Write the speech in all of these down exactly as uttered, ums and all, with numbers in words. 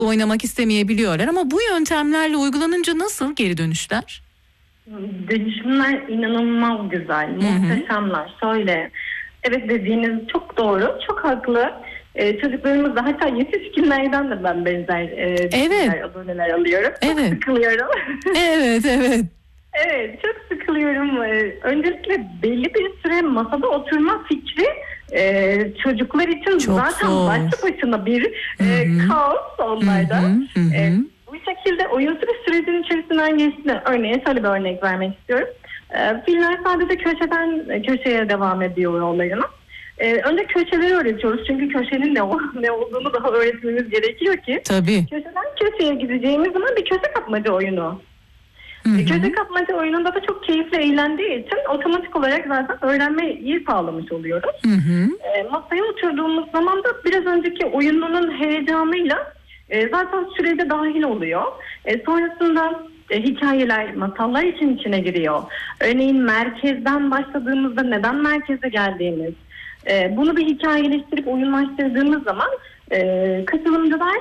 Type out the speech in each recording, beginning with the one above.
oynamak istemeyebiliyorlar ama bu yöntemlerle uygulanınca nasıl geri dönüşler? Dönüşümler inanılmaz güzel, muhteşemler. Şöyle, evet dediğiniz çok doğru, çok haklı. Ee, çocuklarımız da, hatta yetişkinlerden de ben benzer e, evet. aboneler alıyorum. Çok evet. sıkılıyorum. evet, evet. Evet, çok sıkılıyorum. Ee, öncelikle belli bir süre masada oturma fikri e, çocuklar için çok zaten zor. Başlı başına bir e, kaos onlarda. Hı hı, hı. E, bu şekilde oyun sürecinin içerisinden geçtiğinde, örneğin şöyle bir örnek vermek istiyorum. E, filmler sadece köşeden köşeye devam ediyor yollarına. Ee, önce köşeleri öğretiyoruz çünkü köşenin ne, ne olduğunu daha öğretmemiz gerekiyor ki. Tabii. Köşeden köşeye gideceğimiz zaman bir köşe kapmaca oyunu. Hı hı. Köşe kapmaca oyununda da çok keyifli, eğlendiği için otomatik olarak zaten öğrenmeyi sağlamış oluyoruz. Hı hı. E, masaya oturduğumuz zaman da biraz önceki oyununun heyecanıyla e, zaten sürede dahil oluyor. E, sonrasında e, hikayeler, masallar için içine giriyor. Örneğin merkezden başladığımızda neden merkeze geldiğimiz, e, bunu bir hikayeleştirip oyunlaştırdığımız zaman e, katılımcılar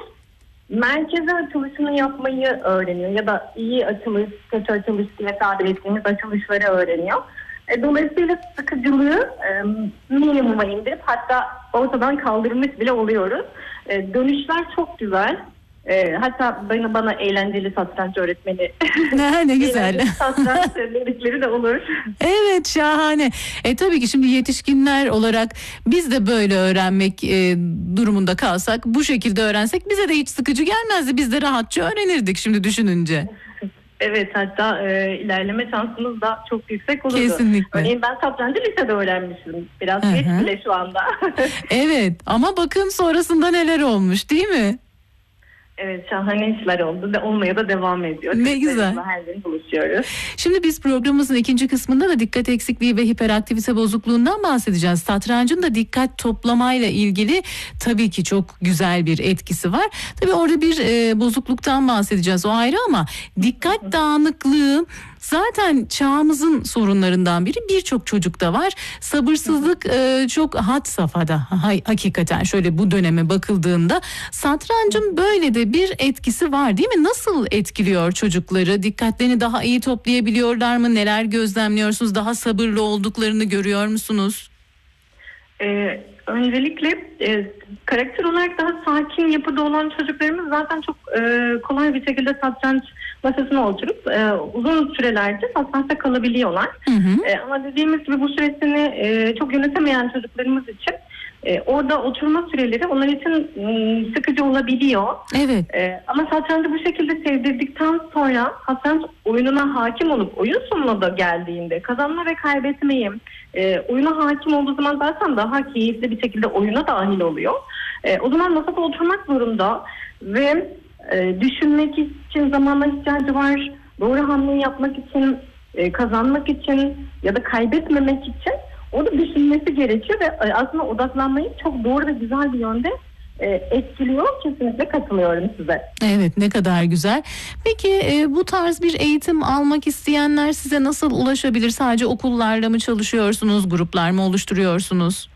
merkeze açılışını yapmayı öğreniyor ya da iyi açılış, kötü açılış diye tabir ettiğimiz açılışları öğreniyor. E, dolayısıyla sıkıcılığı e, minimuma indirip hatta ortadan kaldırmış bile oluyoruz. E, dönüşler çok güzel. E, hatta bana, bana eğlenceli satranç öğretmeni. Ne, ne güzel. Satranç dedikleri de olur. Evet, şahane. E tabii ki şimdi yetişkinler olarak biz de böyle öğrenmek e, durumunda kalsak, bu şekilde öğrensek bize de hiç sıkıcı gelmezdi. Biz de rahatça öğrenirdik şimdi düşününce. Evet, hatta e, ilerleme şansımız da çok yüksek olurdu. Kesinlikle. Örneğin ben satrancı lisede öğrenmişim. Biraz geç bile şu anda. Evet, ama bakın sonrasında neler olmuş, değil mi? Evet, şahane işler oldu ve olmaya da devam ediyor. Ne güzel. Her gün buluşuyoruz. Şimdi biz programımızın ikinci kısmında da dikkat eksikliği ve hiperaktivite bozukluğundan bahsedeceğiz. Satrancın da dikkat toplamayla ilgili tabii ki çok güzel bir etkisi var. Tabii orada bir e, bozukluktan bahsedeceğiz, o ayrı, ama dikkat dağınıklığı zaten çağımızın sorunlarından biri, birçok çocukta var. Sabırsızlık e, çok had safhada. Ha, hakikaten şöyle bu döneme bakıldığında satrancın böyle de bir etkisi var, değil mi? Nasıl etkiliyor çocukları? Dikkatlerini daha iyi toplayabiliyorlar mı? Neler gözlemliyorsunuz? Daha sabırlı olduklarını görüyor musunuz? Ee, öncelikle e, karakter olarak daha sakin yapıda olan çocuklarımız zaten çok e, kolay bir şekilde satranç masasına oturup e, uzun sürelerce satrançta kalabiliyorlar. Hı hı. E, ama dediğimiz gibi bu süresini e, çok yönetemeyen çocuklarımız için e, orada oturma süreleri onlar için e, sıkıcı olabiliyor. Evet. E, ama satrancı bu şekilde sevdirdikten sonra satranç oyununa hakim olup oyun sonuna da geldiğinde kazanma ve kaybetmeyi e, oyuna hakim olduğu zaman zaten daha keyifli bir şekilde oyuna dahil oluyor. E, o zaman masada oturmak zorunda ve e, düşünmek için zamana ihtiyacı var. Doğru hamleyi yapmak için, e, kazanmak için ya da kaybetmemek için orada düşünmesi gerekiyor ve aslında odaklanmayı çok doğru ve güzel bir yönde e, etkiliyor. Kesinlikle katılıyorum size. Evet, ne kadar güzel. Peki e, bu tarz bir eğitim almak isteyenler size nasıl ulaşabilir? Sadece okullarla mı çalışıyorsunuz? Gruplar mı oluşturuyorsunuz?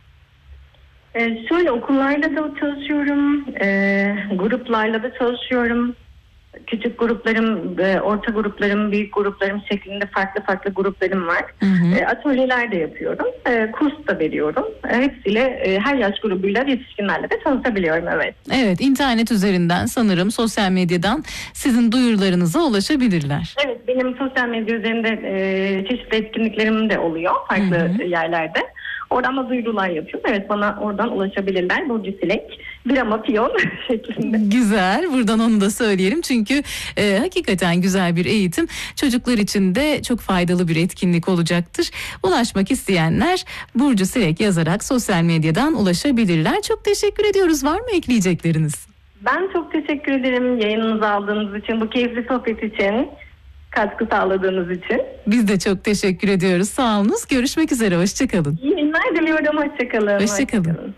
Ee, şöyle okullarda da çalışıyorum, e, gruplarla da çalışıyorum. Küçük gruplarım, e, orta gruplarım, büyük gruplarım şeklinde farklı farklı gruplarım var. Hı hı. E, atölyeler de yapıyorum, e, kurs da veriyorum. E, hepsiyle, e, her yaş grubuyla, yetişkinlerle de çalışabiliyorum, evet. Evet, internet üzerinden sanırım, sosyal medyadan sizin duyurularınıza ulaşabilirler. Evet, benim sosyal medya üzerinde e, çeşitli etkinliklerim de oluyor farklı hı hı. yerlerde. Oradan da duyurular yapıyorum. Evet, bana oradan ulaşabilirler. Burcu Silek, bir ama piyon şeklinde. Güzel. Buradan onu da söyleyelim. Çünkü e, hakikaten güzel bir eğitim. Çocuklar için de çok faydalı bir etkinlik olacaktır. Ulaşmak isteyenler Burcu Silek yazarak sosyal medyadan ulaşabilirler. Çok teşekkür ediyoruz. Var mı ekleyecekleriniz? Ben çok teşekkür ederim yayınınızı aldığınız için, bu keyifli sohbet için, katkı sağladığınız için. Biz de çok teşekkür ediyoruz. Sağ olunuz. Görüşmek üzere. Hoşçakalın. İyi günler diliyorum. Hoşçakalın. Hoşçakalın. Hoşçakalın.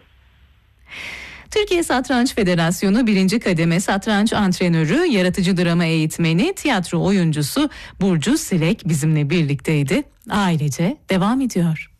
Türkiye Satranç Federasyonu birinci kademe satranç antrenörü, yaratıcı drama eğitmeni, tiyatro oyuncusu Burcu Silek bizimle birlikteydi. Ailece devam ediyor.